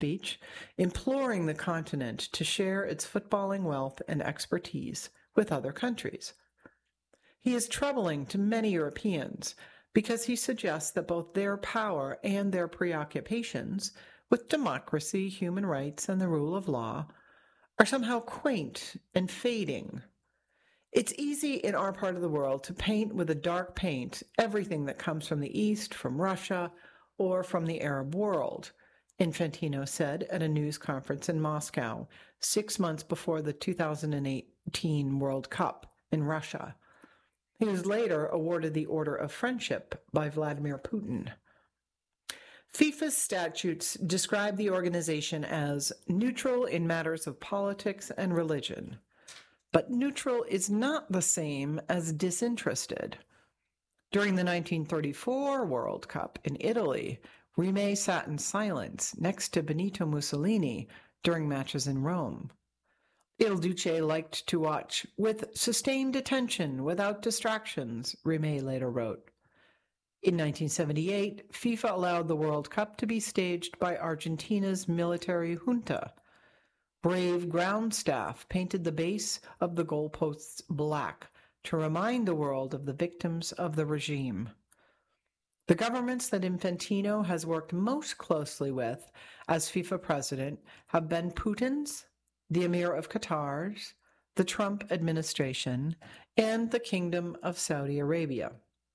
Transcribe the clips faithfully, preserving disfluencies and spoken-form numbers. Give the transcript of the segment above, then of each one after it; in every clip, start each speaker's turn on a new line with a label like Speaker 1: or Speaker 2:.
Speaker 1: speech, imploring the continent to share its footballing wealth and expertise with other countries. He is troubling to many Europeans because he suggests that both their power and their preoccupations with democracy, human rights, and the rule of law are somehow quaint and fading. It's easy in our part of the world to paint with a dark paint everything that comes from the East, from Russia, or from the Arab world, Infantino said at a news conference in Moscow six months before the two thousand eighteen World Cup in Russia. He was later awarded the Order of Friendship by Vladimir Putin. FIFA's statutes describe the organization as neutral in matters of politics and religion. But neutral is not the same as disinterested. During the nineteen thirty-four World Cup in Italy, Rimet sat in silence next to Benito Mussolini during matches in Rome. Il Duce liked to watch with sustained attention without distractions, Rimet later wrote. In nineteen seventy-eight, FIFA allowed the World Cup to be staged by Argentina's military junta. Brave ground staff painted the base of the goalposts black to remind the world of the victims of the regime. The governments that Infantino has worked most closely with as FIFA president have been Putin's, the Emir of Qatar's, the Trump administration, and the Kingdom of Saudi Arabia.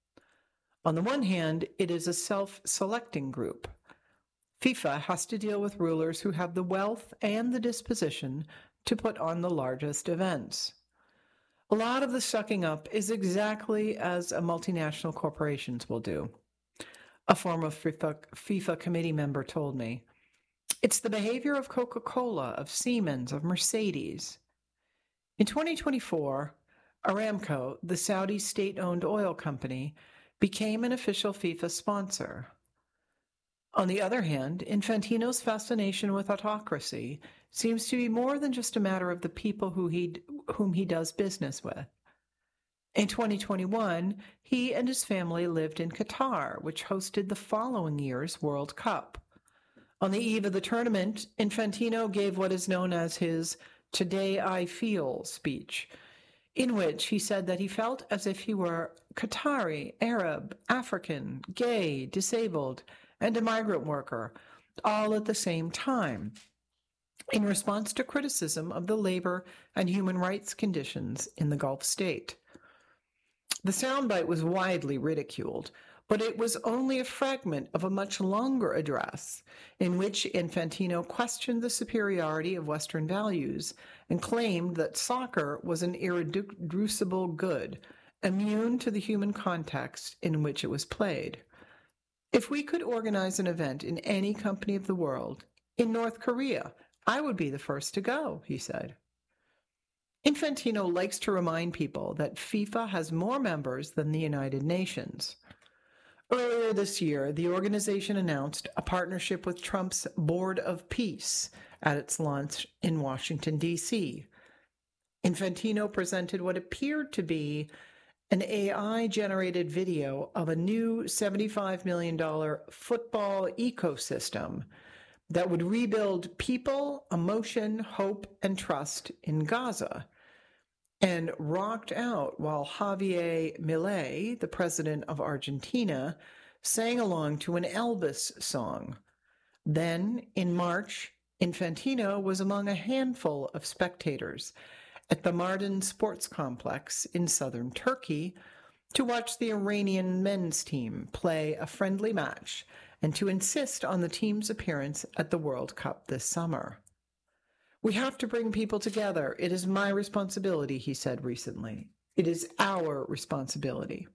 Speaker 1: On the one hand, it is a self-selecting group. FIFA has to deal with rulers who have the wealth and the disposition to put on the largest events. A lot of the sucking up is exactly as a multinational corporations will do. A former FIFA, FIFA committee member told me, it's the behavior of Coca-Cola, of Siemens, of Mercedes. In twenty twenty-four, Aramco, the Saudi state-owned oil company, became an official FIFA sponsor. On the other hand, Infantino's fascination with autocracy seems to be more than just a matter of the people who he, whom he does business with. In twenty twenty-one, he and his family lived in Qatar, which hosted the following year's World Cup. On the eve of the tournament, Infantino gave what is known as his Today I Feel speech, in which he said that he felt as if he were Qatari, Arab, African, gay, disabled, and a migrant worker, all at the same time, in response to criticism of the labor and human rights conditions in the Gulf state. The soundbite was widely ridiculed, but it was only a fragment of a much longer address in which Infantino questioned the superiority of Western values and claimed that soccer was an irreducible good, immune to the human context in which it was played. If we could organize an event in any company of the world, in North Korea, I would be the first to go, he said. Infantino likes to remind people that FIFA has more members than the United Nations. Earlier this year, the organization announced a partnership with Trump's Board of Peace at its launch in Washington, D C Infantino presented what appeared to be an A I-generated video of a new seventy-five million dollars football ecosystem that would rebuild people, emotion, hope, and trust in Gaza, and rocked out while Javier Milei, the president of Argentina, sang along to an Elvis song. Then, in March, Infantino was among a handful of spectators at the Mardin Sports Complex in southern Turkey to watch the Iranian men's team play a friendly match and to insist on the team's appearance at the World Cup this summer. We have to bring people together. It is my responsibility, he said recently. It is our responsibility.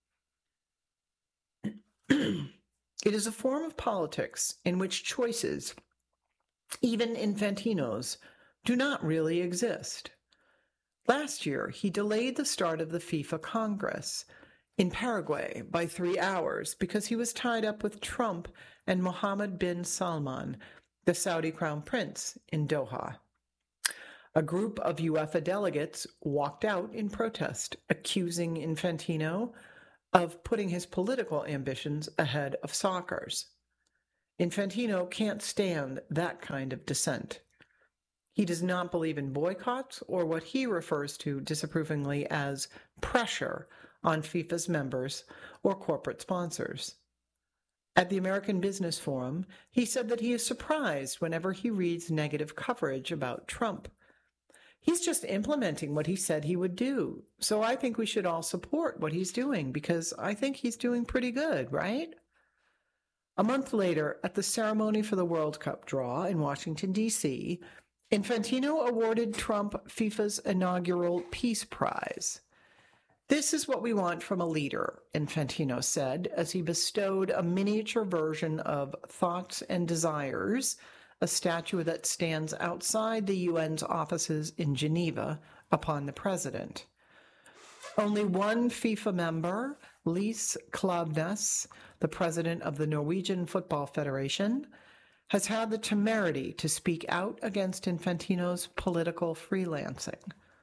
Speaker 1: It is a form of politics in which choices, even Infantino's, do not really exist. Last year, he delayed the start of the FIFA Congress in Paraguay by three hours because he was tied up with Trump and Mohammed bin Salman, the Saudi crown prince, in Doha. A group of UEFA delegates walked out in protest, accusing Infantino of putting his political ambitions ahead of soccer's. Infantino can't stand that kind of dissent. He does not believe in boycotts or what he refers to disapprovingly as pressure on FIFA's members or corporate sponsors. At the American Business Forum, he said that he is surprised whenever he reads negative coverage about Trump. He's just implementing what he said he would do. So I think we should all support what he's doing because I think he's doing pretty good, right? A month later, at the ceremony for the World Cup draw in Washington, D C, Infantino awarded Trump FIFA's inaugural Peace Prize. This is what we want from a leader, Infantino said, as he bestowed a miniature version of Thoughts and Desires, a statue that stands outside the U N's offices in Geneva, upon the president. Only one FIFA member, Lise Klaveness, the president of the Norwegian Football Federation, has had the temerity to speak out against Infantino's political freelancing.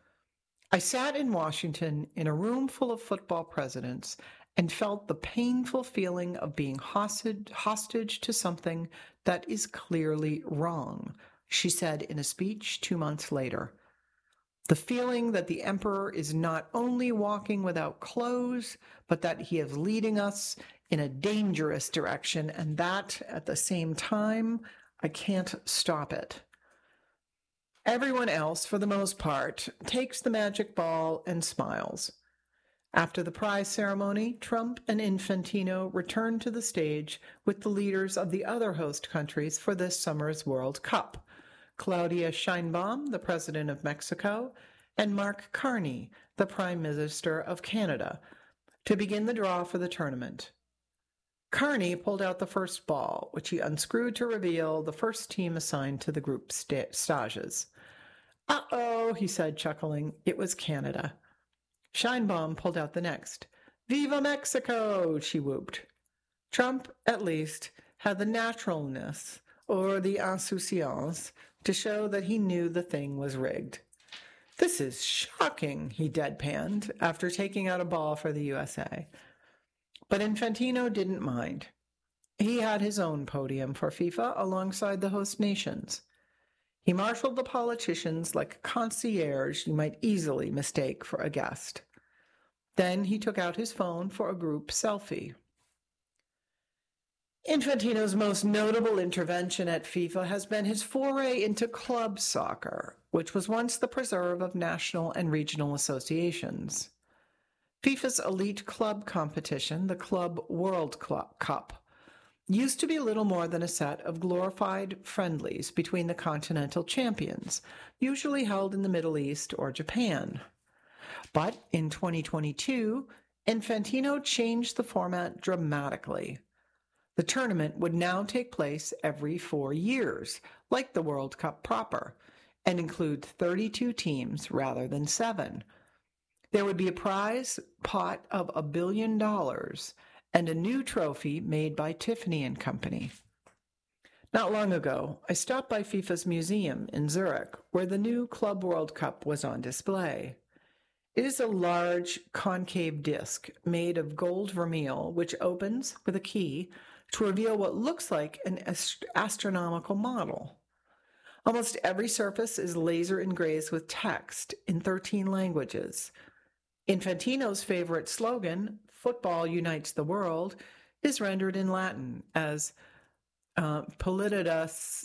Speaker 1: I sat in Washington in a room full of football presidents and felt the painful feeling of being hostage, hostage to something that is clearly wrong, she said in a speech two months later. The feeling that the emperor is not only walking without clothes, but that he is leading us in a dangerous direction, and that, at the same time, I can't stop it. Everyone else, for the most part, takes the magic ball and smiles. After the prize ceremony, Trump and Infantino returned to the stage with the leaders of the other host countries for this summer's World Cup, Claudia Sheinbaum, the president of Mexico, and Mark Carney, the prime minister of Canada, to begin the draw for the tournament. Carney pulled out the first ball, which he unscrewed to reveal the first team assigned to the group st- stages. Uh-oh, he said, chuckling. It was Canada. Sheinbaum pulled out the next. Viva Mexico, she whooped. Trump, at least, had the naturalness, or the insouciance, to show that he knew the thing was rigged. This is shocking, he deadpanned, after taking out a ball for the U S A. But Infantino didn't mind. He had his own podium for FIFA alongside the host nations. He marshaled the politicians like a concierge you might easily mistake for a guest. Then he took out his phone for a group selfie. Infantino's most notable intervention at FIFA has been his foray into club soccer, which was once the preserve of national and regional associations. FIFA's elite club competition, the Club World Cup, used to be little more than a set of glorified friendlies between the continental champions, usually held in the Middle East or Japan. But in twenty twenty-two, Infantino changed the format dramatically. The tournament would now take place every four years, like the World Cup proper, and include thirty-two teams rather than seven. There would be a prize pot of a billion dollars and a new trophy made by Tiffany and Company. Not long ago, I stopped by FIFA's museum in Zurich, where the new Club World Cup was on display. It is a large concave disc made of gold vermeil, which opens with a key to reveal what looks like an ast- astronomical model. Almost every surface is laser engraved with text in thirteen languages. Infantino's favorite slogan, "Football unites the world," is rendered in Latin as uh, "Polititas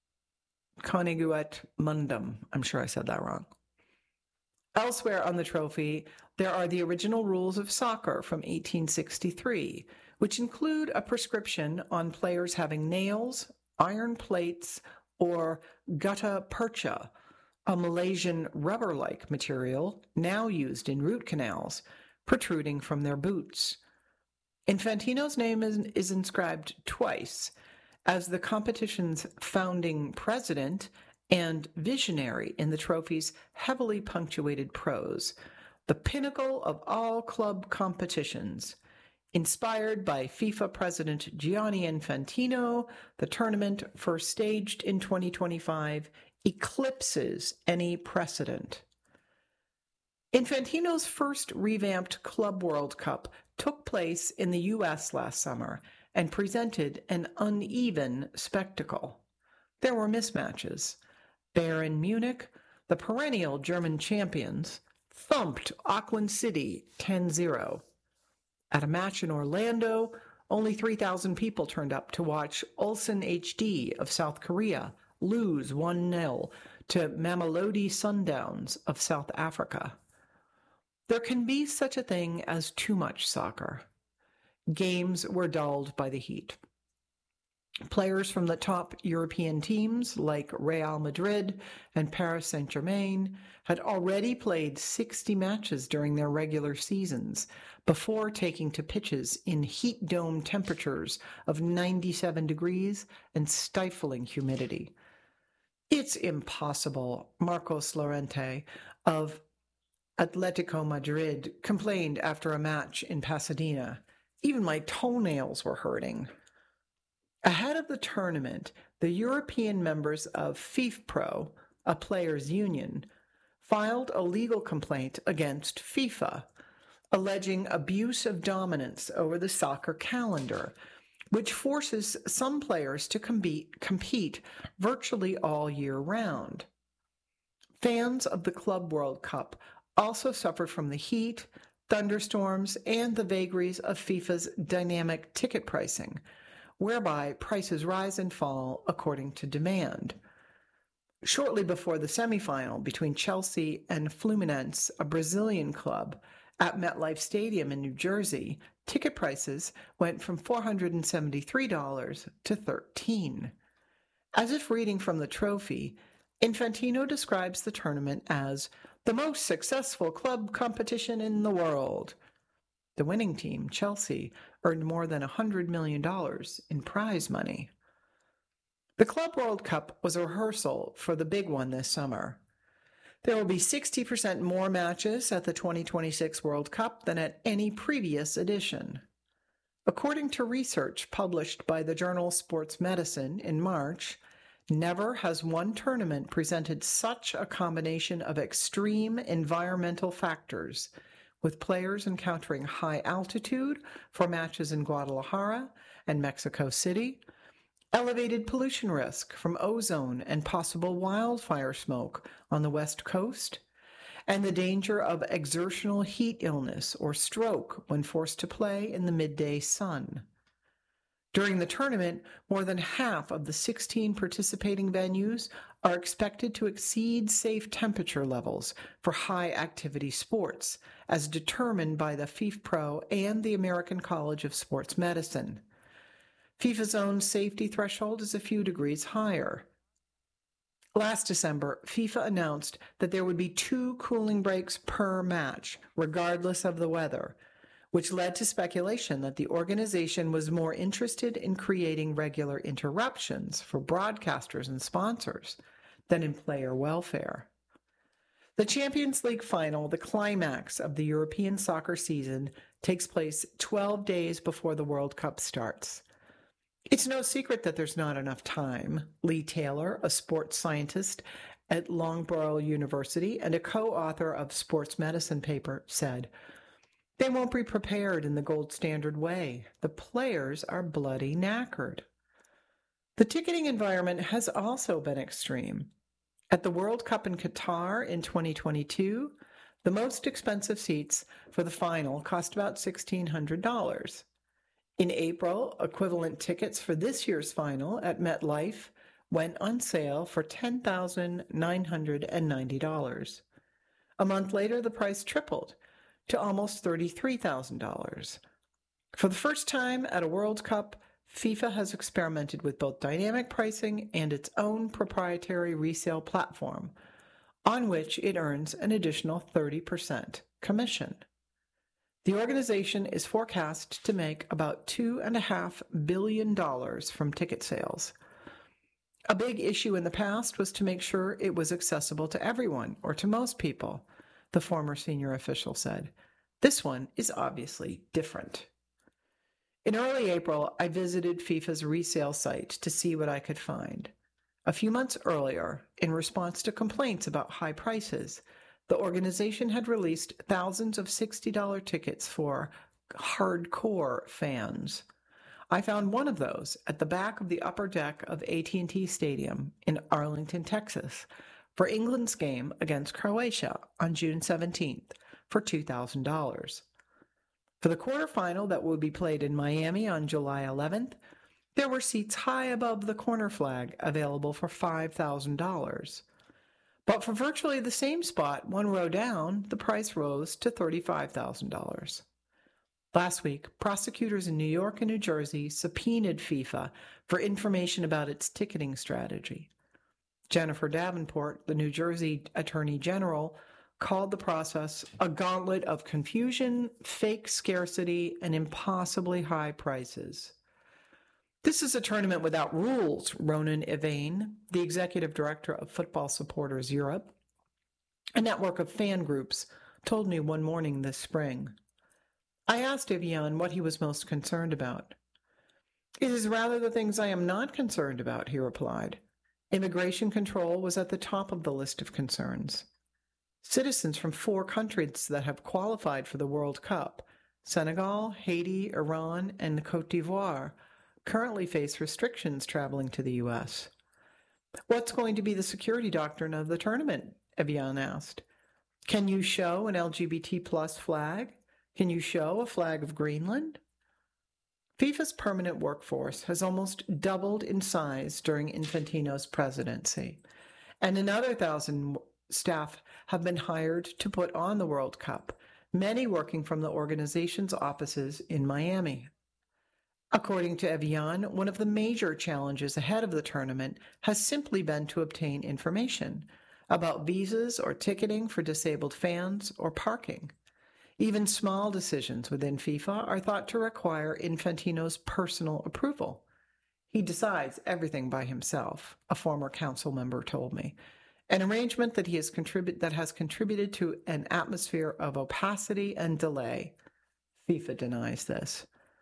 Speaker 1: coniguet mundum." I'm sure I said that wrong. Elsewhere on the trophy, there are the original rules of soccer from eighteen sixty-three, which include a prescription on players having nails, iron plates, or gutta percha, a Malaysian rubber-like material now used in root canals, protruding from their boots. Infantino's name is, is inscribed twice as the competition's founding president and visionary in the trophy's heavily punctuated prose, the pinnacle of all club competitions. Inspired by FIFA President Gianni Infantino, the tournament, first staged in twenty twenty-five, eclipses any precedent. Infantino's first revamped Club World Cup took place in the U S last summer and presented an uneven spectacle. There were mismatches. Bayern Munich, the perennial German champions, thumped Auckland City ten zero. At a match in Orlando, only three thousand people turned up to watch Ulsan H D of South Korea lose one nil to Mamelodi Sundowns of South Africa. There can be such a thing as too much soccer. Games were dulled by the heat. Players from the top European teams like Real Madrid and Paris Saint-Germain had already played sixty matches during their regular seasons before taking to pitches in heat dome temperatures of ninety-seven degrees and stifling humidity. It's impossible, Marcos Llorente of Atletico Madrid complained after a match in Pasadena. Even my toenails were hurting. Ahead of the tournament, the European members of FIFPro, a players' union, filed a legal complaint against FIFA, alleging abuse of dominance over the soccer calendar, which forces some players to compete, compete virtually all year round. Fans of the Club World Cup also suffered from the heat, thunderstorms, and the vagaries of FIFA's dynamic ticket pricing, whereby prices rise and fall according to demand. Shortly before the semifinal between Chelsea and Fluminense, a Brazilian club, at MetLife Stadium in New Jersey, ticket prices went from four hundred seventy-three dollars to thirteen dollars. As if reading from the trophy, Infantino describes the tournament as the most successful club competition in the world. The winning team, Chelsea, earned more than one hundred million dollars in prize money. The Club World Cup was a rehearsal for the big one this summer. There will be sixty percent more matches at the twenty twenty-six World Cup than at any previous edition. According to research published by the journal Sports Medicine in March, never has one tournament presented such a combination of extreme environmental factors, with players encountering high altitude for matches in Guadalajara and Mexico City, elevated pollution risk from ozone and possible wildfire smoke on the West Coast, and the danger of exertional heat illness or stroke when forced to play in the midday sun. During the tournament, more than half of the sixteen participating venues are expected to exceed safe temperature levels for high-activity sports, as determined by the FIFPro and the American College of Sports Medicine. FIFA's own safety threshold is a few degrees higher. Last December, FIFA announced that there would be two cooling breaks per match, regardless of the weather, which led to speculation that the organization was more interested in creating regular interruptions for broadcasters and sponsors than in player welfare. The Champions League final, the climax of the European soccer season, takes place twelve days before the World Cup starts. It's no secret that there's not enough time. Lee Taylor, a sports scientist at Loughborough University and a co-author of Sports Medicine paper, said, "They won't be prepared in the gold standard way. The players are bloody knackered." The ticketing environment has also been extreme. At the World Cup in Qatar in twenty twenty-two, the most expensive seats for the final cost about sixteen hundred dollars. In April, equivalent tickets for this year's final at MetLife went on sale for ten thousand nine hundred ninety dollars. A month later, the price tripled to almost thirty-three thousand dollars. For the first time at a World Cup, FIFA has experimented with both dynamic pricing and its own proprietary resale platform, on which it earns an additional thirty percent commission. The organization is forecast to make about two point five billion dollars from ticket sales. A big issue in the past was to make sure it was accessible to everyone, or to most people, the former senior official said. This one is obviously different. In early April, I visited FIFA's resale site to see what I could find. A few months earlier, in response to complaints about high prices, the organization had released thousands of sixty dollars tickets for hardcore fans. I found one of those at the back of the upper deck of A T and T Stadium in Arlington, Texas, for England's game against Croatia on June seventeenth for two thousand dollars. For the quarterfinal that will be played in Miami on July eleventh, there were seats high above the corner flag available for five thousand dollars. But for virtually the same spot one row down, the price rose to thirty-five thousand dollars. Last week, prosecutors in New York and New Jersey subpoenaed FIFA for information about its ticketing strategy. Jennifer Davenport, the New Jersey Attorney General, called the process a gauntlet of confusion, fake scarcity, and impossibly high prices. This is a tournament without rules, Ronan Ivane, the executive director of Football Supporters Europe, a network of fan groups, told me one morning this spring. I asked Evian what he was most concerned about. It is rather the things I am not concerned about, he replied. Immigration control was at the top of the list of concerns. Citizens from four countries that have qualified for the World Cup, Senegal, Haiti, Iran, and Côte d'Ivoire, currently face restrictions traveling to the U S. What's going to be the security doctrine of the tournament? Evian asked. Can you show an L G B T plus flag? Can you show a flag of Greenland? FIFA's permanent workforce has almost doubled in size during Infantino's presidency, and another thousand staff have been hired to put on the World Cup, many working from the organization's offices in Miami. According to Evian, one of the major challenges ahead of the tournament has simply been to obtain information about visas or ticketing for disabled fans or parking. Even small decisions within FIFA are thought to require Infantino's personal approval. He decides everything by himself, a former council member told me, an arrangement that he has contribute that has contributed to an atmosphere of opacity and delay. FIFA denies this.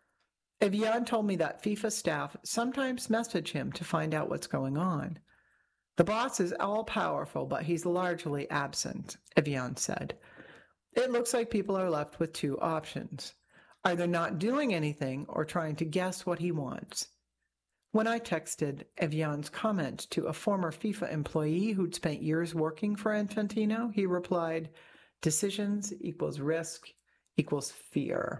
Speaker 1: Evian told me that FIFA staff sometimes message him to find out what's going on. The boss is all-powerful, but he's largely absent, Evian said. It looks like people are left with two options, either not doing anything or trying to guess what he wants. When I texted Evian's comment to a former FIFA employee who'd spent years working for Infantino, he replied, decisions equals risk equals fear.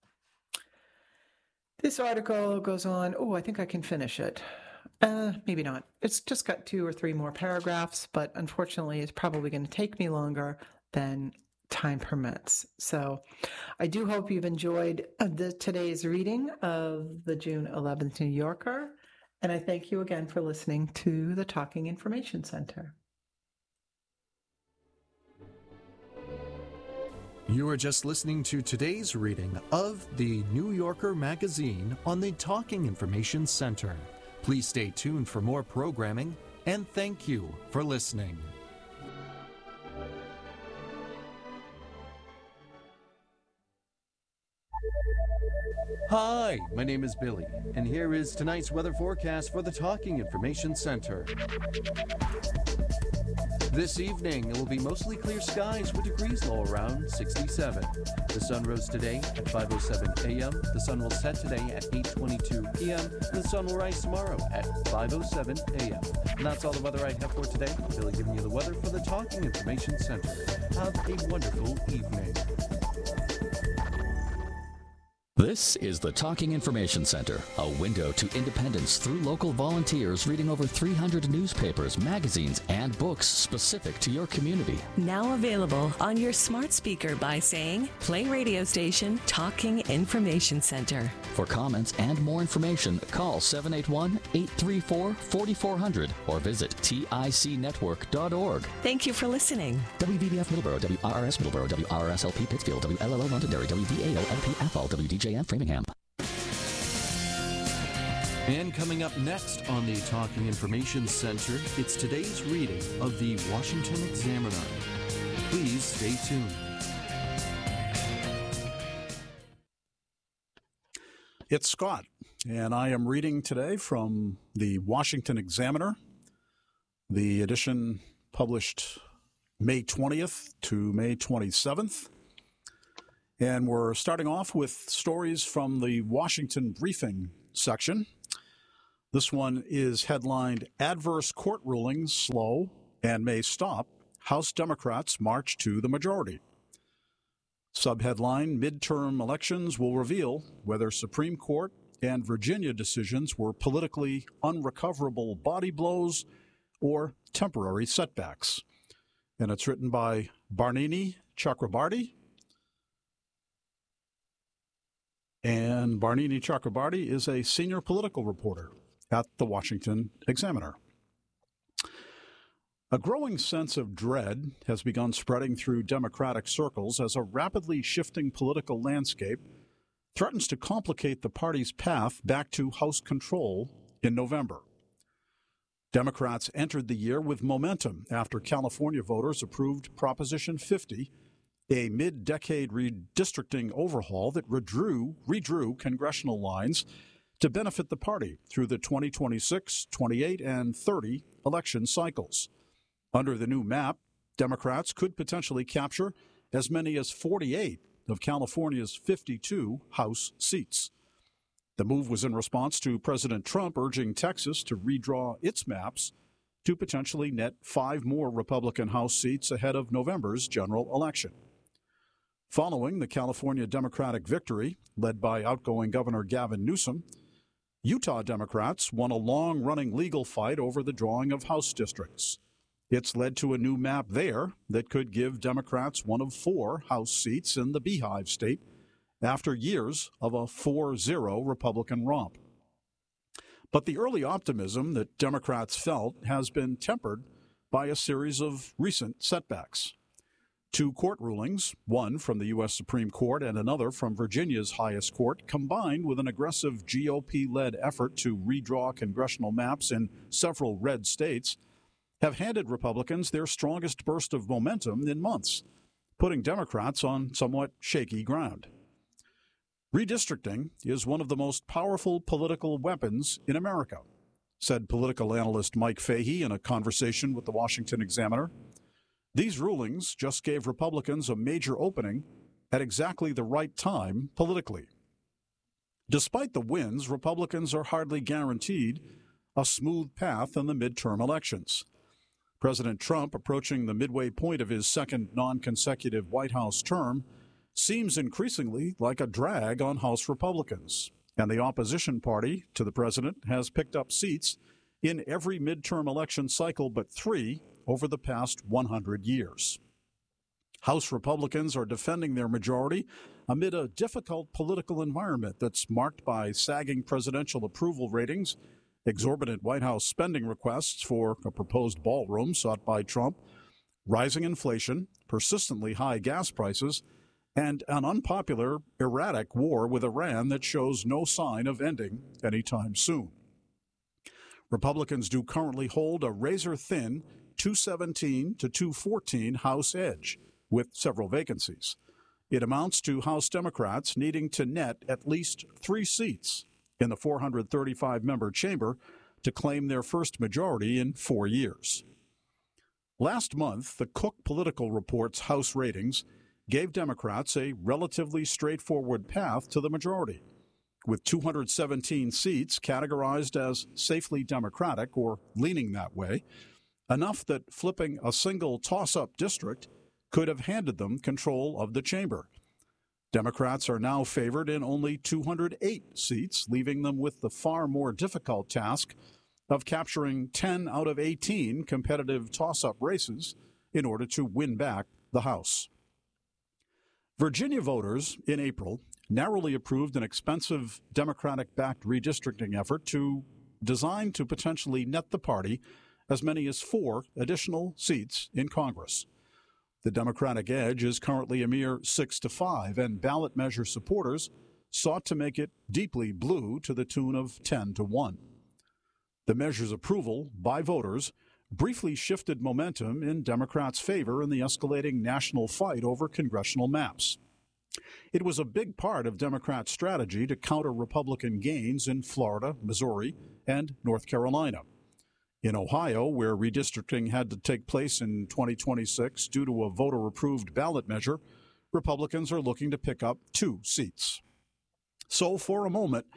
Speaker 1: This article goes on, oh, I think I can finish it. Uh, maybe not. It's just got two or three more paragraphs, but unfortunately it's probably going to take me longer than time permits. So I do hope you've enjoyed the, today's reading of the June eleventh New Yorker, and I thank you again for listening to the Talking Information Center.
Speaker 2: You are just listening to today's reading of the New Yorker magazine on the Talking Information Center. Please stay tuned for more programming, and thank you for listening. Hi, my name is Billy, and here is tonight's weather forecast for the Talking Information Center. This evening, it will be mostly clear skies with degrees low around sixty-seven. The sun rose today at five oh seven a.m. The sun will set today at eight twenty-two p.m. And the sun will rise tomorrow at five oh seven a.m. And that's all the weather I have for today. Billy giving you the weather for the Talking Information Center. Have a wonderful evening.
Speaker 3: This is the Talking Information Center, a window to independence through local volunteers reading over three hundred newspapers, magazines, and books specific to your community.
Speaker 4: Now available on your smart speaker by saying, play radio station Talking Information Center.
Speaker 3: For comments and more information, call seven eight one, eight three four, four four zero zero or visit tic network dot org.
Speaker 4: Thank you for listening.
Speaker 3: W V B F Middleborough, W R R S Middleborough, W R R S L P Pittsfield, W L L O Londonderry, W D A O L P Athol, W D J M Framingham.
Speaker 2: And coming up next on the Talking Information Center, it's today's reading of the Washington Examiner. Please stay tuned.
Speaker 5: It's Scott, and I am reading today from the Washington Examiner, the edition published May twentieth to May twenty-seventh. And we're starting off with stories from the Washington Briefing section. This one is headlined, Adverse Court Rulings Slow and May Stop. House Democrats March to the Majority. Subheadline, Midterm Elections Will Reveal Whether Supreme Court and Virginia decisions were politically unrecoverable body blows or temporary setbacks. And it's written by Barnini Chakrabarty. And Barnini Chakrabarty is a senior political reporter at the Washington Examiner. A growing sense of dread has begun spreading through Democratic circles as a rapidly shifting political landscape threatens to complicate the party's path back to House control in November. Democrats entered the year with momentum after California voters approved Proposition fifty, a mid-decade redistricting overhaul that redrew, redrew congressional lines to benefit the party through the twenty twenty-six, twenty-eight, and thirty election cycles. Under the new map, Democrats could potentially capture as many as forty-eight of California's fifty-two House seats. The move was in response to President Trump urging Texas to redraw its maps to potentially net five more Republican House seats ahead of November's general election. Following the California Democratic victory, led by outgoing Governor Gavin Newsom, Utah Democrats won a long-running legal fight over the drawing of House districts. It's led to a new map there that could give Democrats one of four House seats in the Beehive State after years of a four zero Republican romp. But the early optimism that Democrats felt has been tempered by a series of recent setbacks. Two court rulings, one from the U S Supreme Court and another from Virginia's highest court, combined with an aggressive G O P-led effort to redraw congressional maps in several red states, have handed Republicans their strongest burst of momentum in months, putting Democrats on somewhat shaky ground. Redistricting is one of the most powerful political weapons in America, said political analyst Mike Fahey in a conversation with the Washington Examiner. These rulings just gave Republicans a major opening at exactly the right time politically. Despite the wins, Republicans are hardly guaranteed a smooth path in the midterm elections. President Trump, approaching the midway point of his second non-consecutive White House term, seems increasingly like a drag on House Republicans, and the opposition party to the president has picked up seats in every midterm election cycle but three over the past one hundred years. House Republicans are defending their majority amid a difficult political environment that's marked by sagging presidential approval ratings, exorbitant White House spending requests for a proposed ballroom sought by Trump, rising inflation, persistently high gas prices, and an unpopular, erratic war with Iran that shows no sign of ending anytime soon. Republicans do currently hold a razor-thin two seventeen to two fourteen House edge, with several vacancies. It amounts to House Democrats needing to net at least three seats in the four hundred thirty-five member chamber to claim their first majority in four years. Last month, the Cook Political Report's House ratings gave Democrats a relatively straightforward path to the majority, with two hundred seventeen seats categorized as safely Democratic or leaning that way, enough that flipping a single toss-up district could have handed them control of the chamber. Democrats are now favored in only two hundred eight seats, leaving them with the far more difficult task of capturing ten out of eighteen competitive toss-up races in order to win back the House. Virginia voters in April narrowly approved an expensive Democratic-backed redistricting effort to designed to potentially net the party as many as four additional seats in Congress. The Democratic edge is currently a mere six to five, and ballot measure supporters sought to make it deeply blue to the tune of ten to one. The measure's approval by voters briefly shifted momentum in Democrats' favor in the escalating national fight over congressional maps. It was a big part of Democrats' strategy to counter Republican gains in Florida, Missouri, and North Carolina. In Ohio, where redistricting had to take place in twenty twenty-six due to a voter-approved ballot measure, Republicans are looking to pick up two seats. So, for a moment,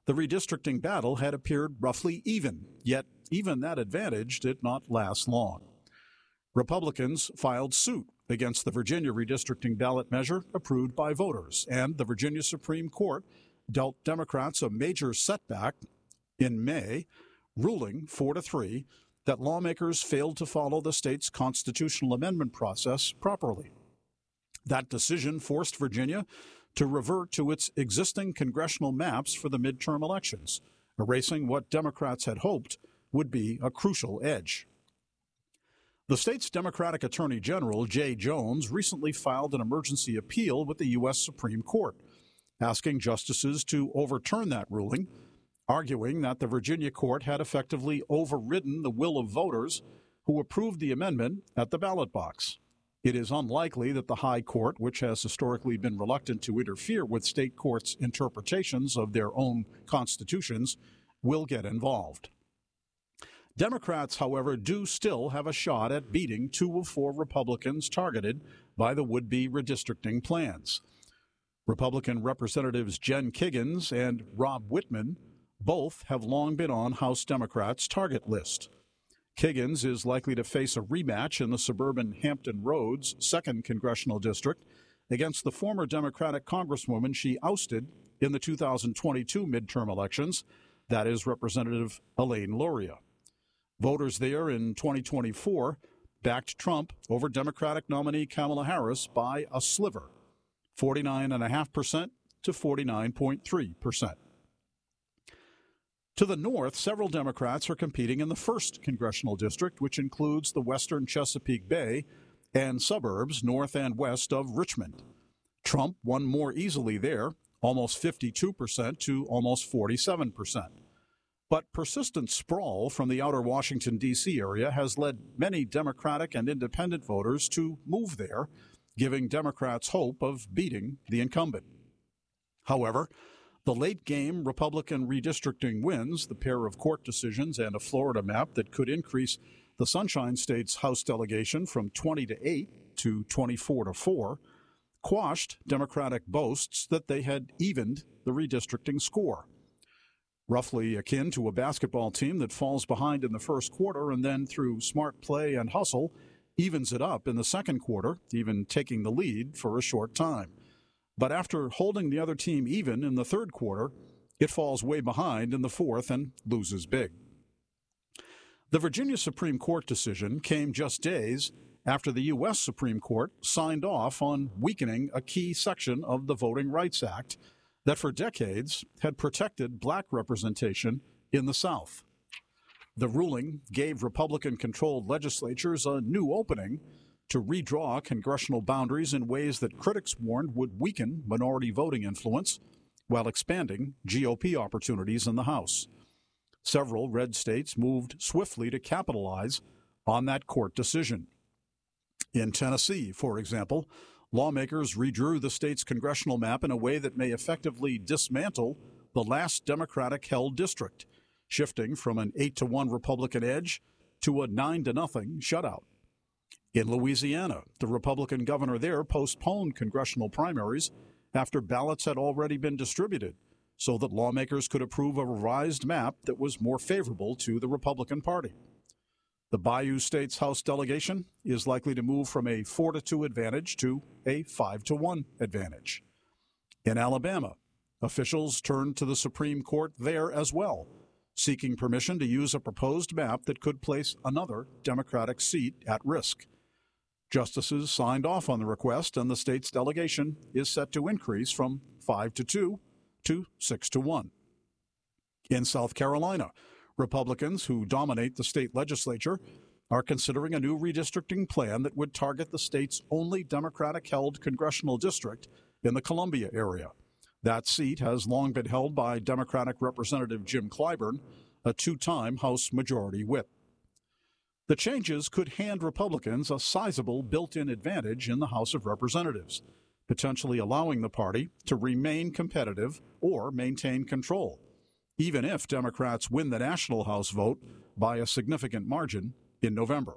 Speaker 5: the redistricting battle had appeared roughly even, yet even that advantage did not last long. Republicans filed suit against the Virginia redistricting ballot measure approved by voters, and the Virginia Supreme Court dealt Democrats a major setback in May, ruling four to three that lawmakers failed to follow the state's constitutional amendment process properly. That decision forced Virginia to revert to its existing congressional maps for the midterm elections, erasing what Democrats had hoped would be a crucial edge. The state's Democratic Attorney General, Jay Jones, recently filed an emergency appeal with the U S Supreme Court, asking justices to overturn that ruling, arguing that the Virginia court had effectively overridden the will of voters who approved the amendment at the ballot box. It is unlikely that the High Court, which has historically been reluctant to interfere with state courts' interpretations of their own constitutions, will get involved. Democrats, however, do still have a shot at beating two of four Republicans targeted by the would-be redistricting plans. Republican Representatives Jen Kiggans and Rob Whitman both have long been on House Democrats' target list. Kiggans is likely to face a rematch in the suburban Hampton Roads second Congressional District against the former Democratic Congresswoman she ousted in the two thousand twenty-two midterm elections, that is Representative Elaine Luria. Voters there in twenty twenty-four backed Trump over Democratic nominee Kamala Harris by a sliver, forty-nine point five percent to forty-nine point three percent. To the north, several Democrats are competing in the first Congressional District, which includes the western Chesapeake Bay and suburbs north and west of Richmond. Trump won more easily there, almost fifty-two percent to almost forty-seven percent. But persistent sprawl from the outer Washington, D C area has led many Democratic and independent voters to move there, giving Democrats hope of beating the incumbent. However, the late-game Republican redistricting wins, the pair of court decisions and a Florida map that could increase the Sunshine State's House delegation from twenty to eight to twenty-four to four, quashed Democratic boasts that they had evened the redistricting score. Roughly akin to a basketball team that falls behind in the first quarter and then, through smart play and hustle, evens it up in the second quarter, even taking the lead for a short time. But after holding the other team even in the third quarter, it falls way behind in the fourth and loses big. The Virginia Supreme Court decision came just days after the U S Supreme Court signed off on weakening a key section of the Voting Rights Act that for decades had protected black representation in the South. The ruling gave Republican-controlled legislatures a new opening to redraw congressional boundaries in ways that critics warned would weaken minority voting influence while expanding G O P opportunities in the House. Several red states moved swiftly to capitalize on that court decision. In Tennessee, for example, lawmakers redrew the state's congressional map in a way that may effectively dismantle the last Democratic-held district, shifting from an eight to one Republican edge to a nine to nothing shutout. In Louisiana, the Republican governor there postponed congressional primaries after ballots had already been distributed so that lawmakers could approve a revised map that was more favorable to the Republican Party. The Bayou State's House delegation is likely to move from a four to two advantage to a five to one advantage. In Alabama, officials turned to the Supreme Court there as well, seeking permission to use a proposed map that could place another Democratic seat at risk. Justices signed off on the request, and the state's delegation is set to increase from five to two to six to one. In South Carolina, Republicans who dominate the state legislature are considering a new redistricting plan that would target the state's only Democratic-held congressional district in the Columbia area. That seat has long been held by Democratic Representative Jim Clyburn, a two-time House Majority Whip. The changes could hand Republicans a sizable built-in advantage in the House of Representatives, potentially allowing the party to remain competitive or maintain control, even if Democrats win the national House vote by a significant margin in November.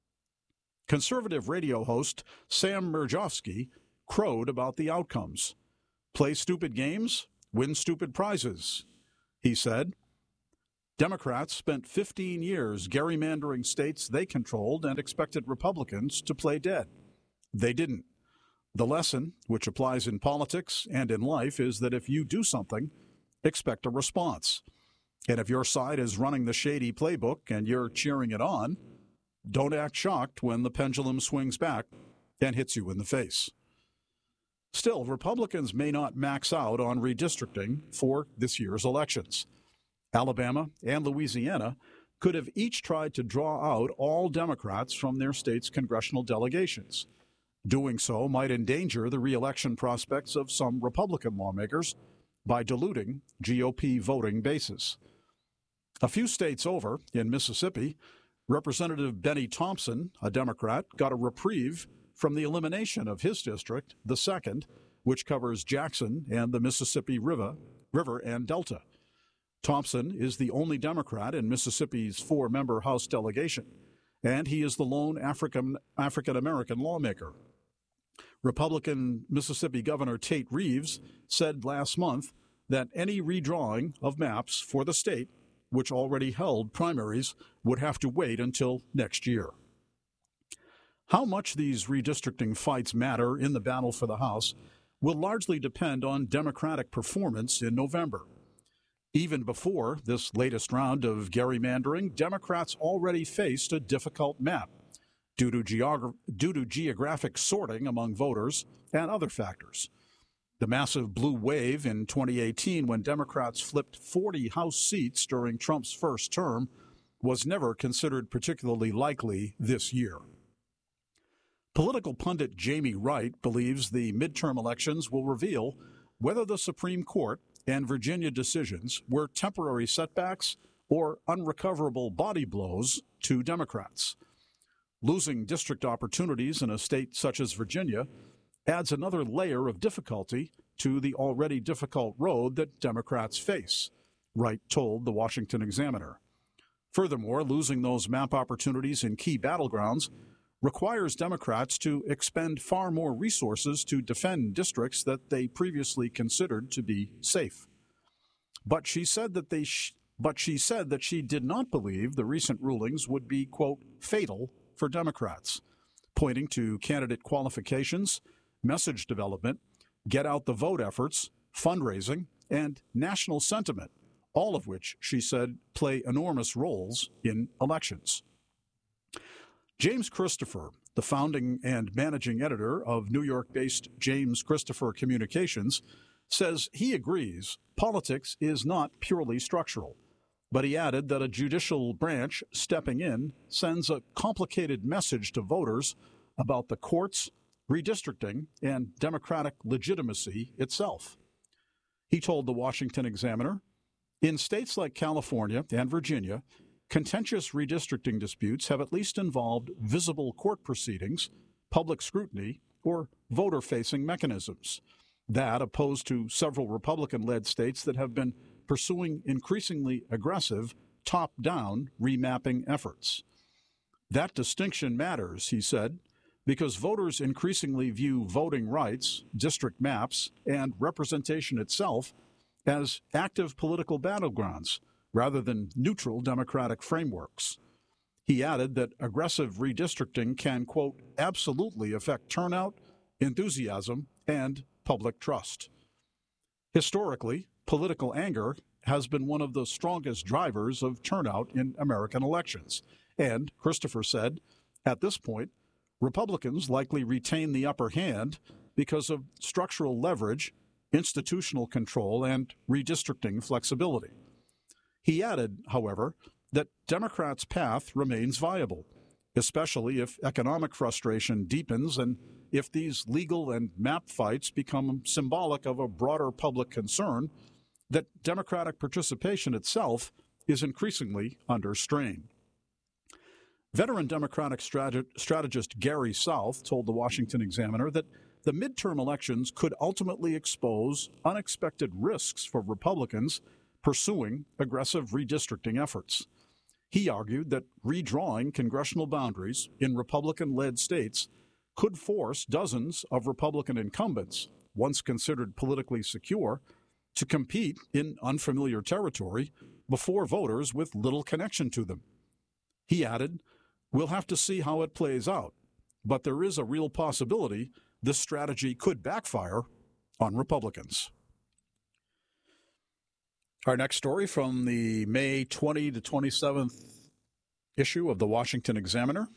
Speaker 5: Conservative radio host Sam Mirjovsky crowed about the outcomes. Play stupid games, win stupid prizes. He said, Democrats spent fifteen years gerrymandering states they controlled and expected Republicans to play dead. They didn't. The lesson, which applies in politics and in life, is that if you do something, expect a response. And if your side is running the shady playbook and you're cheering it on, don't act shocked when the pendulum swings back and hits you in the face. Still, Republicans may not max out on redistricting for this year's elections. Alabama and Louisiana could have each tried to draw out all Democrats from their state's congressional delegations. Doing so might endanger the re-election prospects of some Republican lawmakers by diluting G O P voting bases. A few states over, in Mississippi, Representative Benny Thompson, a Democrat, got a reprieve from the elimination of his district, the second, which covers Jackson and the Mississippi River, River and Delta. Thompson is the only Democrat in Mississippi's four-member House delegation, and he is the lone African, African-American lawmaker. Republican Mississippi Governor Tate Reeves said last month that any redrawing of maps for the state, which already held primaries, would have to wait until next year. How much these redistricting fights matter in the battle for the House will largely depend on Democratic performance in November. Even before this latest round of gerrymandering, Democrats already faced a difficult map due to, geogra- due to geographic sorting among voters and other factors. The massive blue wave in twenty eighteen, when Democrats flipped forty House seats during Trump's first term, was never considered particularly likely this year. Political pundit Jamie Wright believes the midterm elections will reveal whether the Supreme Court and Virginia decisions were temporary setbacks or unrecoverable body blows to Democrats. Losing district opportunities in a state such as Virginia adds another layer of difficulty to the already difficult road that Democrats face, Wright told the Washington Examiner. Furthermore, losing those map opportunities in key battlegrounds requires Democrats to expend far more resources to defend districts that they previously considered to be safe. But she said that they sh- but she said that she did not believe the recent rulings would be, quote, fatal for Democrats, pointing to candidate qualifications, message development, get-out-the-vote efforts, fundraising, and national sentiment, all of which, she said, play enormous roles in elections. James Christopher, the founding and managing editor of New York-based James Christopher Communications, says he agrees politics is not purely structural, but he added that a judicial branch stepping in sends a complicated message to voters about the courts, redistricting, and democratic legitimacy itself. He told the Washington Examiner, in states like California and Virginia, contentious redistricting disputes have at least involved visible court proceedings, public scrutiny, or voter-facing mechanisms. That opposed to several Republican-led states that have been pursuing increasingly aggressive top-down remapping efforts. That distinction matters, he said, because voters increasingly view voting rights, district maps, and representation itself as active political battlegrounds rather than neutral democratic frameworks. He added that aggressive redistricting can, quote, absolutely affect turnout, enthusiasm, and public trust. Historically, political anger has been one of the strongest drivers of turnout in American elections. And, Christopher said, at this point, Republicans likely retain the upper hand because of structural leverage, institutional control, and redistricting flexibility. He added, however, that Democrats' path remains viable, especially if economic frustration deepens and if these legal and map fights become symbolic of a broader public concern that Democratic participation itself is increasingly under strain. Veteran Democratic strategist Gary South told the Washington Examiner that the midterm elections could ultimately expose unexpected risks for Republicans pursuing aggressive redistricting efforts. He argued that redrawing congressional boundaries in Republican-led states could force dozens of Republican incumbents, once considered politically secure, to compete in unfamiliar territory before voters with little connection to them. He added, "We'll have to see how it plays out, but there is a real possibility this strategy could backfire on Republicans." Our next story from the May twentieth to twenty-seventh issue of the Washington Examiner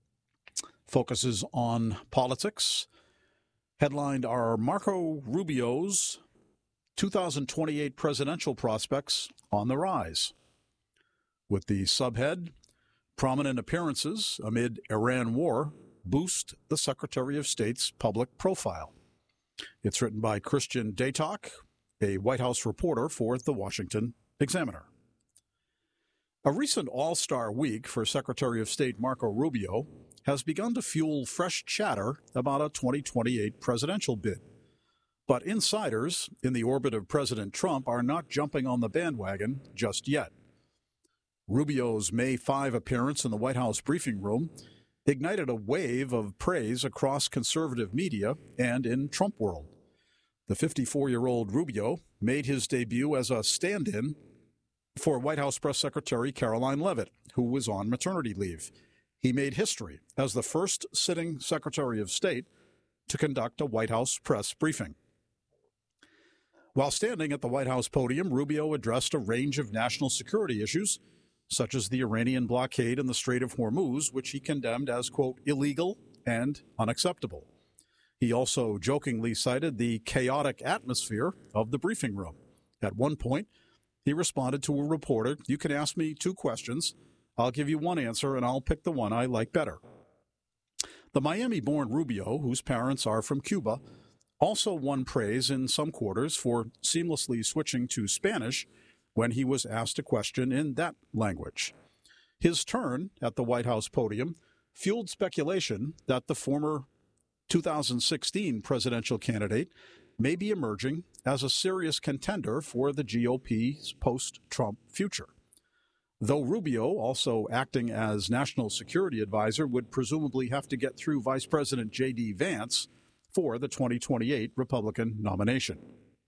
Speaker 5: focuses on politics. Headlined are Marco Rubio's two thousand twenty-eight presidential prospects on the rise, with the subhead, "Prominent appearances amid Iran war boost the Secretary of State's public profile." It's written by Christian Daytok, a White House reporter for the Washington Examiner. A recent all-star week for Secretary of State Marco Rubio has begun to fuel fresh chatter about a twenty twenty-eight presidential bid. But insiders in the orbit of President Trump are not jumping on the bandwagon just yet. Rubio's May fifth appearance in the White House briefing room ignited a wave of praise across conservative media and in Trump world. The fifty-four-year-old Rubio made his debut as a stand-in for White House Press Secretary Caroline Leavitt, who was on maternity leave. He made history as the first sitting Secretary of State to conduct a White House press briefing. While standing at the White House podium, Rubio addressed a range of national security issues, such as the Iranian blockade in the Strait of Hormuz, which he condemned as, quote, illegal and unacceptable. He also jokingly cited the chaotic atmosphere of the briefing room. At one point, he responded to a reporter, "You can ask me two questions. I'll give you one answer, and I'll pick the one I like better." The Miami-born Rubio, whose parents are from Cuba, also won praise in some quarters for seamlessly switching to Spanish when he was asked a question in that language. His turn at the White House podium fueled speculation that the former two thousand sixteen presidential candidate may be emerging as a serious contender for the G O P's post-Trump future. Though Rubio, also acting as national security advisor, would presumably have to get through Vice President J D Vance for the twenty twenty-eight Republican nomination.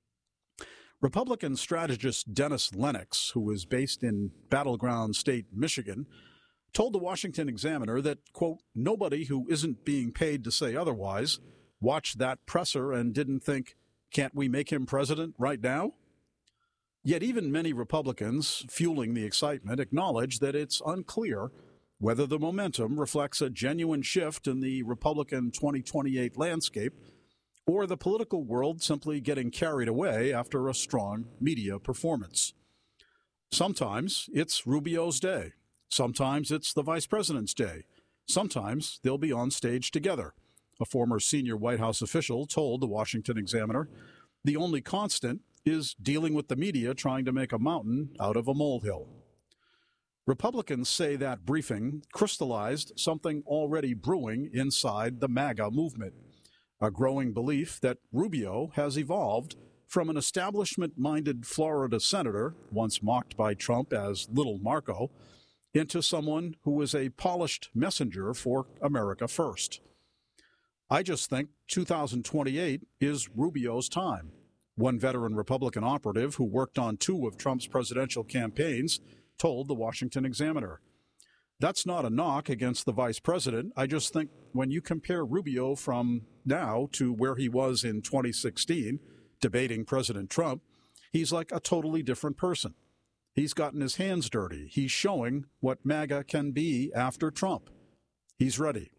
Speaker 5: Republican strategist Dennis Lennox, who is based in battleground state Michigan, told the Washington Examiner that, quote, "Nobody who isn't being paid to say otherwise watched that presser and didn't think, can't we make him president right now?" Yet even many Republicans fueling the excitement acknowledge that it's unclear whether the momentum reflects a genuine shift in the Republican twenty twenty-eight landscape or the political world simply getting carried away after a strong media performance. Sometimes it's Rubio's day. Sometimes it's the vice president's day. Sometimes they'll be on stage together, a former senior White House official told the Washington Examiner. The only constant is dealing with the media trying to make a mountain out of a molehill. Republicans say that briefing crystallized something already brewing inside the MAGA movement, a growing belief that Rubio has evolved from an establishment-minded Florida senator, once mocked by Trump as Little Marco, into someone who is a polished messenger for America First. I just think two thousand twenty-eight is Rubio's time. One veteran Republican operative who worked on two of Trump's presidential campaigns told the Washington Examiner. That's not a knock against the vice president. I just think when you compare Rubio from now to where he was in twenty sixteen, debating President Trump, he's like a totally different person. He's gotten his hands dirty. He's showing what MAGA can be after Trump. He's ready.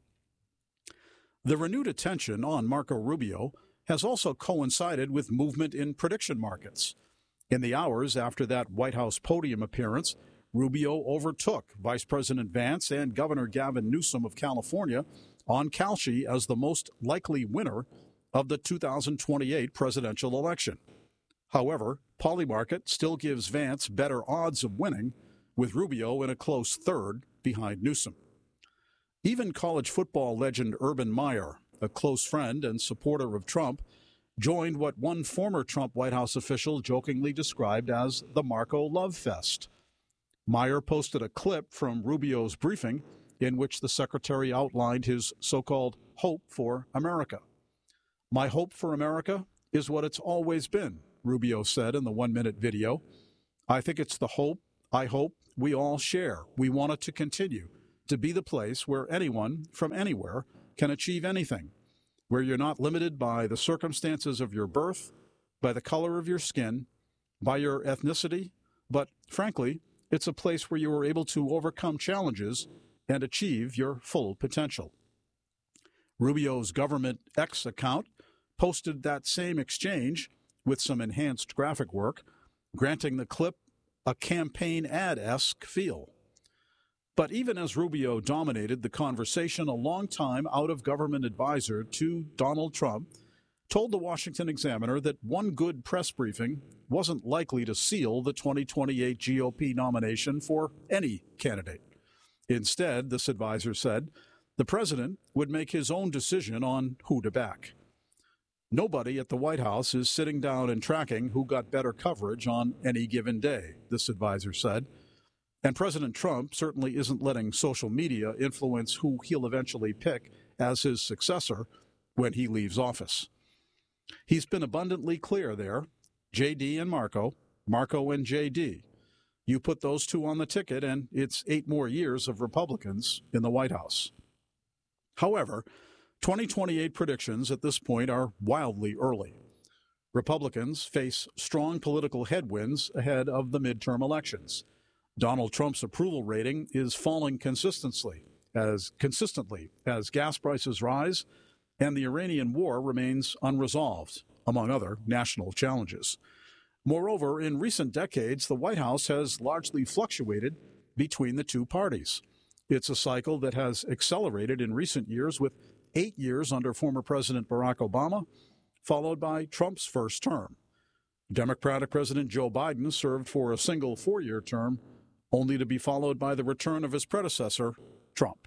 Speaker 5: The renewed attention on Marco Rubio has also coincided with movement in prediction markets. In the hours after that White House podium appearance, Rubio overtook Vice President Vance and Governor Gavin Newsom of California on Kalshi as the most likely winner of the two thousand twenty-eight presidential election. However, Polymarket still gives Vance better odds of winning, with Rubio in a close third behind Newsom. Even college football legend Urban Meyer, a close friend and supporter of Trump, joined what one former Trump White House official jokingly described as the Marco Love Fest. Meyer posted a clip from Rubio's briefing in which the secretary outlined his so-called hope for America. "My hope for America is what it's always been," Rubio said in the one-minute video. I think it's the hope, I hope, we all share. We want it to continue to be the place where anyone from anywhere can achieve anything, where you're not limited by the circumstances of your birth, by the color of your skin, by your ethnicity, but frankly, it's a place where you are able to overcome challenges and achieve your full potential. Rubio's Government X account posted that same exchange with some enhanced graphic work, granting the clip a campaign ad-esque feel. But even as Rubio dominated the conversation, a longtime out-of-government advisor to Donald Trump told the Washington Examiner that one good press briefing wasn't likely to seal the twenty twenty-eight G O P nomination for any candidate. Instead, this advisor said, the president would make his own decision on who to back. Nobody at the White House is sitting down and tracking who got better coverage on any given day, this advisor said. And President Trump certainly isn't letting social media influence who he'll eventually pick as his successor when he leaves office. He's been abundantly clear there, J D and Marco, Marco and J D. You put those two on the ticket and it's eight more years of Republicans in the White House. However, twenty twenty-eight predictions at this point are wildly early. Republicans face strong political headwinds ahead of the midterm elections. Donald Trump's approval rating is falling consistently as consistently as gas prices rise and the Iranian war remains unresolved, among other national challenges. Moreover, in recent decades, the White House has largely fluctuated between the two parties. It's a cycle that has accelerated in recent years with eight years under former President Barack Obama, followed by Trump's first term. Democratic President Joe Biden served for a single four-year term, only to be followed by the return of his predecessor, Trump.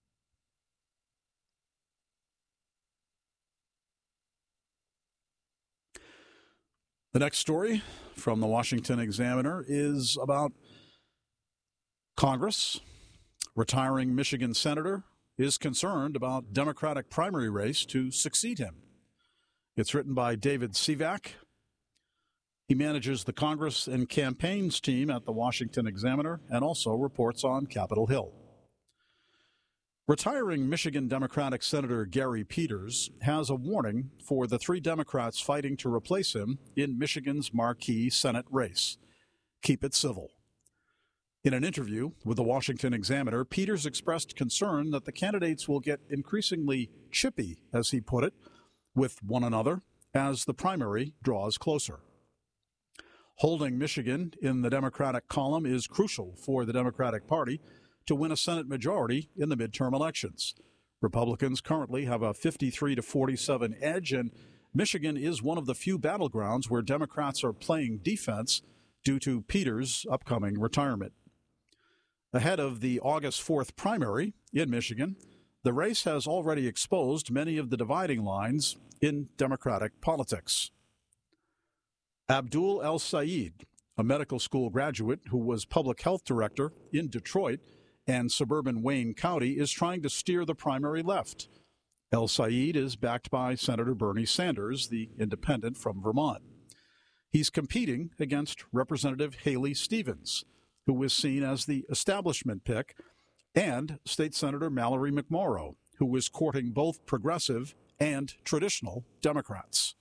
Speaker 5: The next story from the Washington Examiner is about Congress. Retiring Michigan senator is concerned about Democratic primary race to succeed him. It's written by David Sivak. He manages the Congress and campaigns team at the Washington Examiner and also reports on Capitol Hill. Retiring Michigan Democratic Senator Gary Peters has a warning for the three Democrats fighting to replace him in Michigan's marquee Senate race. Keep it civil. In an interview with the Washington Examiner, Peters expressed concern that the candidates will get increasingly chippy, as he put it, with one another as the primary draws closer. Holding Michigan in the Democratic column is crucial for the Democratic Party to win a Senate majority in the midterm elections. Republicans currently have a fifty-three to forty-seven edge, and Michigan is one of the few battlegrounds where Democrats are playing defense due to Peters' upcoming retirement. Ahead of the August fourth primary in Michigan, the race has already exposed many of the dividing lines in Democratic politics. Abdul El-Sayed, a medical school graduate who was public health director in Detroit and suburban Wayne County, is trying to steer the primary left. El-Sayed is backed by Senator Bernie Sanders, the independent from Vermont. He's competing against Representative Haley Stevens, who is seen as the establishment pick, and State Senator Mallory McMorrow, who is courting both progressive and traditional Democrats.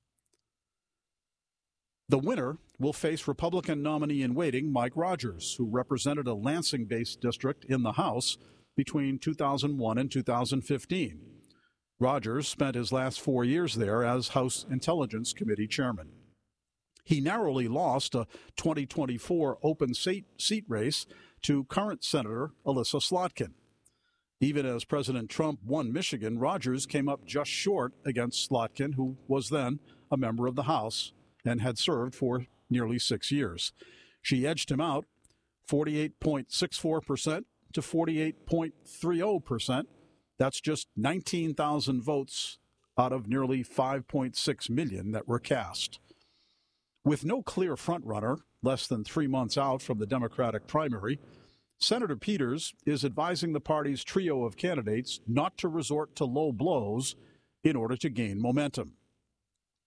Speaker 5: The winner will face Republican nominee-in-waiting Mike Rogers, who represented a Lansing-based district in the House between two thousand one and two thousand fifteen. Rogers spent his last four years there as House Intelligence Committee chairman. He narrowly lost a twenty twenty-four open seat, seat race to current Senator Elissa Slotkin. Even as President Trump won Michigan, Rogers came up just short against Slotkin, who was then a member of the House and had served for nearly six years. She edged him out forty-eight point six four percent to forty-eight point three zero percent. That's just nineteen thousand votes out of nearly five point six million that were cast. With no clear frontrunner, less than three months out from the Democratic primary, Senator Peters is advising the party's trio of candidates not to resort to low blows in order to gain momentum.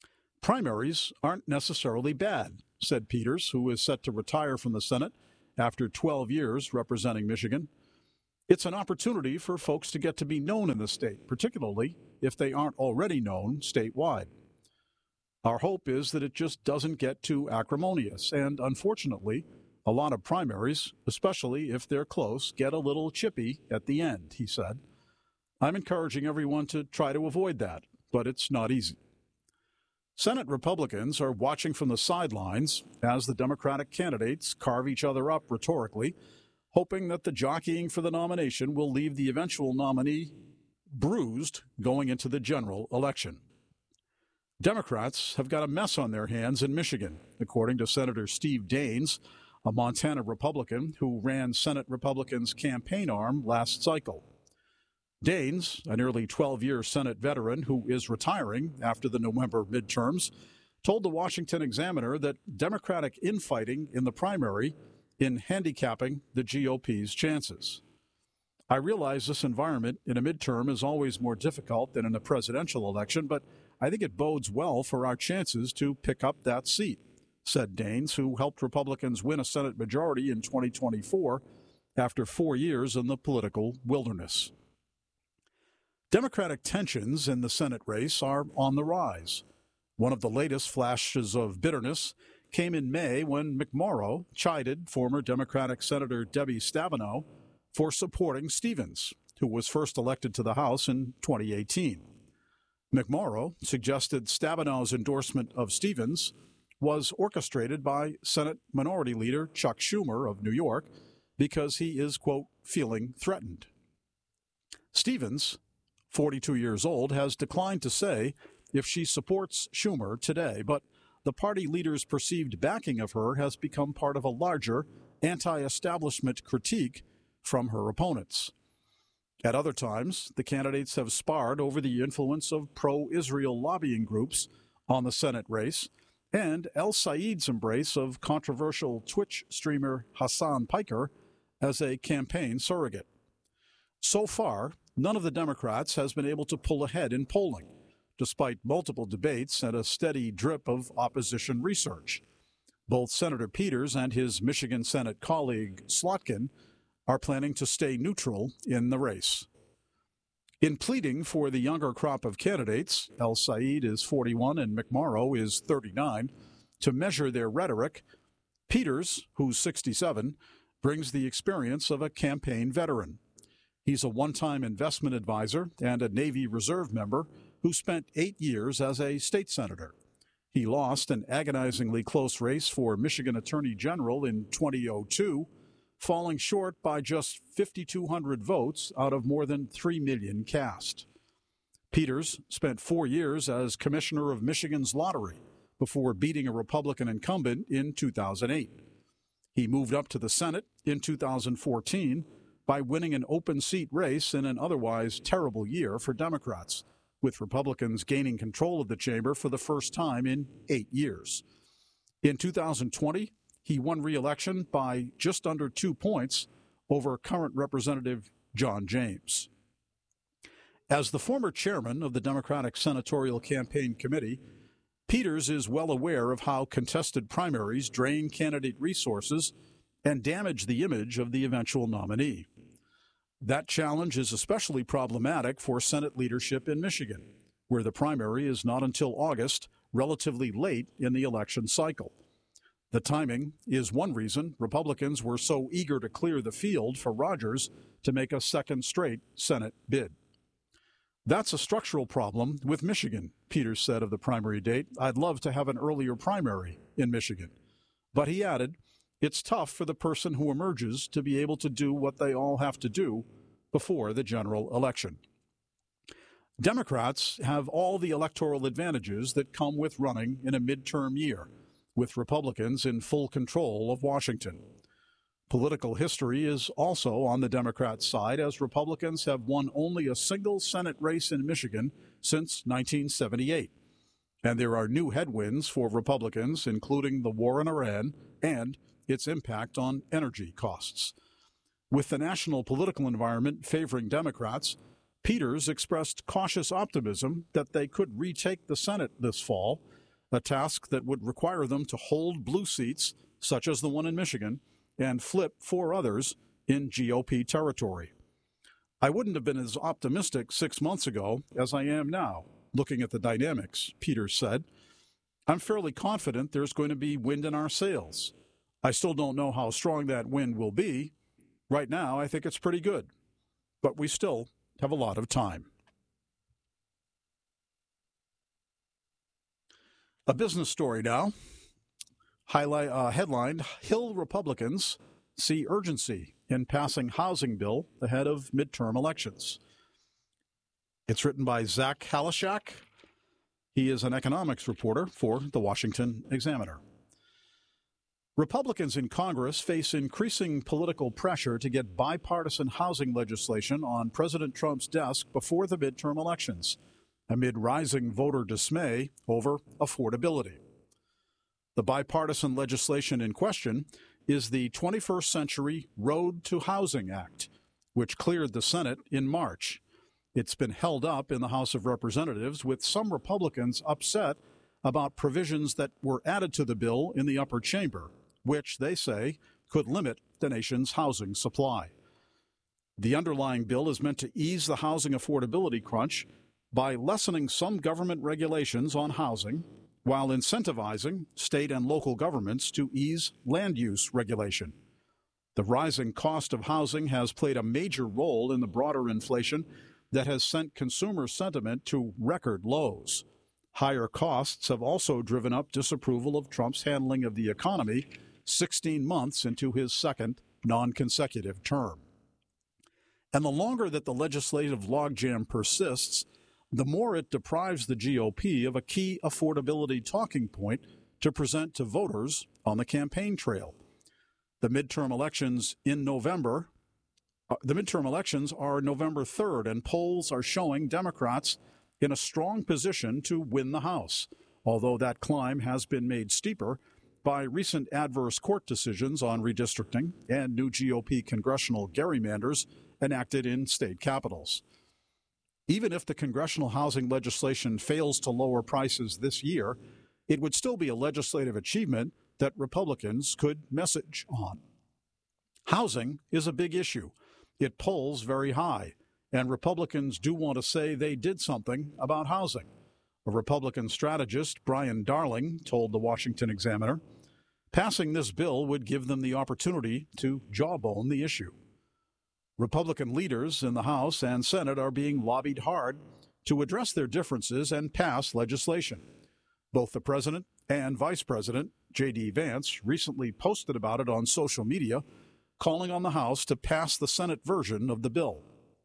Speaker 5: Primaries aren't necessarily bad, said Peters, who is set to retire from the Senate after twelve years representing Michigan. It's an opportunity for folks to get to be known in the state, particularly if they aren't already known statewide. Our hope is that it just doesn't get too acrimonious, and unfortunately, a lot of primaries, especially if they're close, get a little chippy at the end, he said. I'm encouraging everyone to try to avoid that, but it's not easy. Senate Republicans are watching from the sidelines as the Democratic candidates carve each other up rhetorically, hoping that the jockeying for the nomination will leave the eventual nominee bruised going into the general election. Democrats have got a mess on their hands in Michigan, according to Senator Steve Daines, a Montana Republican who ran Senate Republicans' campaign arm last cycle. Daines, a nearly twelve-year Senate veteran who is retiring after the November midterms, told the Washington Examiner that Democratic infighting in the primary in handicapping the G O P's chances. I realize this environment in a midterm is always more difficult than in a presidential election, but I think it bodes well for our chances to pick up that seat, said Daines, who helped Republicans win a Senate majority in twenty twenty-four after four years in the political wilderness. Democratic tensions in the Senate race are on the rise. One of the latest flashes of bitterness came in May when McMorrow chided former Democratic Senator Debbie Stabenow for supporting Stevens, who was first elected to the House in twenty eighteen. McMorrow suggested Stabenow's endorsement of Stevens was orchestrated by Senate Minority Leader Chuck Schumer of New York because he is, quote, feeling threatened. Stevens, forty-two years old, has declined to say if she supports Schumer today, but the party leader's perceived backing of her has become part of a larger anti-establishment critique from her opponents. At other times, the candidates have sparred over the influence of pro-Israel lobbying groups on the Senate race and El Said's embrace of controversial Twitch streamer Hassan Piker as a campaign surrogate. So far, none of the Democrats has been able to pull ahead in polling, despite multiple debates and a steady drip of opposition research. Both Senator Peters and his Michigan Senate colleague Slotkin are planning to stay neutral in the race. In pleading for the younger crop of candidates, El Said is forty-one and McMorrow is thirty-nine, to measure their rhetoric, Peters, who's sixty-seven, brings the experience of a campaign veteran. He's a one-time investment advisor and a Navy Reserve member who spent eight years as a state senator. He lost an agonizingly close race for Michigan Attorney General in twenty oh two, falling short by just five thousand two hundred votes out of more than three million cast. Peters spent four years as commissioner of Michigan's lottery before beating a Republican incumbent in two thousand eight. He moved up to the Senate in two thousand fourteen by winning an open seat race in an otherwise terrible year for Democrats, with Republicans gaining control of the chamber for the first time in eight years. In two thousand twenty, he won re-election by just under two points over current Representative John James. As the former chairman of the Democratic Senatorial Campaign Committee, Peters is well aware of how contested primaries drain candidate resources and damage the image of the eventual nominee. That challenge is especially problematic for Senate leadership in Michigan, where the primary is not until August, relatively late in the election cycle. The timing is one reason Republicans were so eager to clear the field for Rogers to make a second straight Senate bid. That's a structural problem with Michigan, Peters said of the primary date. I'd love to have an earlier primary in Michigan. But he added, it's tough for the person who emerges to be able to do what they all have to do before the general election. Democrats have all the electoral advantages that come with running in a midterm year, with Republicans in full control of Washington. Political history is also on the Democrat side, as Republicans have won only a single Senate race in Michigan since nineteen seventy-eight. And there are new headwinds for Republicans, including the war in Iran and its impact on energy costs. With the national political environment favoring Democrats, Peters expressed cautious optimism that they could retake the Senate this fall, a task that would require them to hold blue seats, such as the one in Michigan, and flip four others in G O P territory. I wouldn't have been as optimistic six months ago as I am now, looking at the dynamics, Peters said. I'm fairly confident there's going to be wind in our sails. I still don't know how strong that wind will be. Right now, I think it's pretty good. But we still have a lot of time. A business story now. Highlight, uh, headlined, Hill Republicans see urgency in passing housing bill ahead of midterm elections. It's written by Zach Halashak. He is an economics reporter for the Washington Examiner. Republicans in Congress face increasing political pressure to get bipartisan housing legislation on President Trump's desk before the midterm elections, amid rising voter dismay over affordability. The bipartisan legislation in question is the twenty-first Century Road to Housing Act, which cleared the Senate in March. It's been held up in the House of Representatives, with some Republicans upset about provisions that were added to the bill in the upper chamber, which, they say, could limit the nation's housing supply. The underlying bill is meant to ease the housing affordability crunch by lessening some government regulations on housing while incentivizing state and local governments to ease land use regulation. The rising cost of housing has played a major role in the broader inflation that has sent consumer sentiment to record lows. Higher costs have also driven up disapproval of Trump's handling of the economy sixteen months into his second non-consecutive term. And the longer that the legislative logjam persists, the more it deprives the G O P of a key affordability talking point to present to voters on the campaign trail. The midterm elections in November, uh, the midterm elections are November third, and polls are showing Democrats in a strong position to win the House, although that climb has been made steeper by recent adverse court decisions on redistricting and new G O P congressional gerrymanders enacted in state capitals. Even if the congressional housing legislation fails to lower prices this year, it would still be a legislative achievement that Republicans could message on. Housing is a big issue. It polls very high, and Republicans do want to say they did something about housing. A Republican strategist, Brian Darling, told the Washington Examiner, passing this bill would give them the opportunity to jawbone the issue. Republican leaders in the House and Senate are being lobbied hard to address their differences and pass legislation. Both the president and vice president, J D Vance, recently posted about it on social media, calling on the House to pass the Senate version of the bill.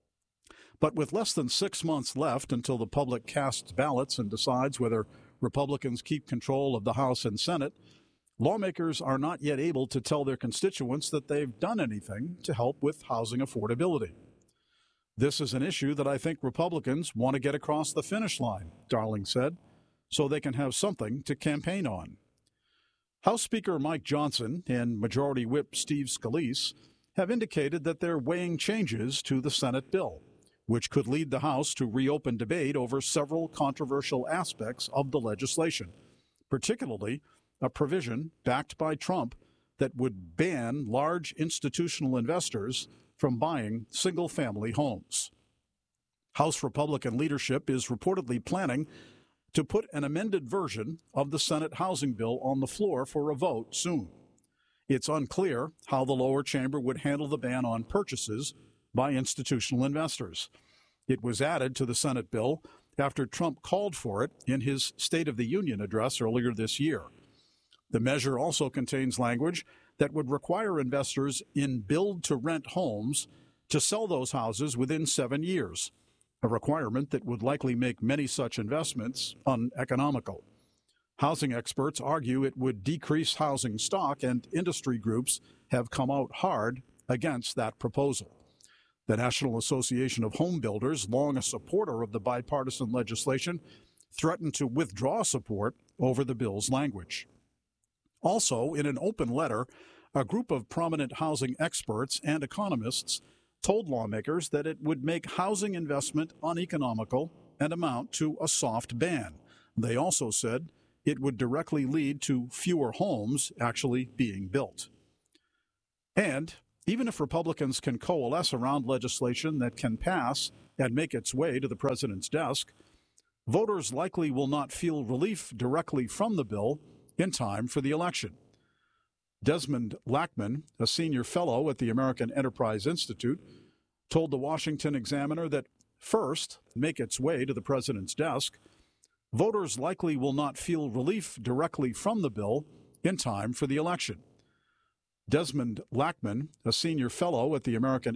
Speaker 5: But with less than six months left until the public casts ballots and decides whether Republicans keep control of the House and Senate, lawmakers are not yet able to tell their constituents that they've done anything to help with housing affordability. This is an issue that I think Republicans want to get across the finish line, Darling said, so they can have something to campaign on. House Speaker Mike Johnson and Majority Whip Steve Scalise have indicated that they're weighing changes to the Senate bill, which could lead the House to reopen debate over several controversial aspects of the legislation, particularly a provision backed by Trump that would ban large institutional investors from buying single-family homes. House Republican leadership is reportedly planning to put an amended version of the Senate housing bill on the floor for a vote soon. It's unclear how the lower chamber would handle the ban on purchases by institutional investors. It was added to the Senate bill after Trump called for it in his State of the Union address earlier this year. The measure also contains language that would require investors in build-to-rent homes to sell those houses within seven years, a requirement that would likely make many such investments uneconomical. Housing experts argue it would decrease housing stock, and industry groups have come out hard against that proposal. The National Association of Home Builders, long a supporter of the bipartisan legislation, threatened to withdraw support over the bill's language. Also, in an open letter, a group of prominent housing experts and economists told lawmakers that it would make housing investment uneconomical and amount to a soft ban. They also said it would directly lead to fewer homes actually being built. And even if Republicans can coalesce around legislation that can pass and make its way to the president's desk, voters likely will not feel relief directly from the bill in time for the election. Desmond Lackman, a senior fellow at the American Enterprise Institute, told the Washington Examiner that first, make its way to the president's desk, voters likely will not feel relief directly from the bill in time for the election. Desmond Lackman, a senior fellow at the American